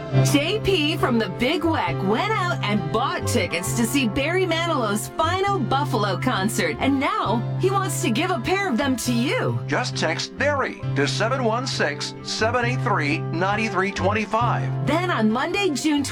JP from the Big Weck went out and bought tickets to see Barry Manilow's final Buffalo concert, and now he wants to give a pair of them to you. Just text Barry to 716-783-9325. Then on Monday, June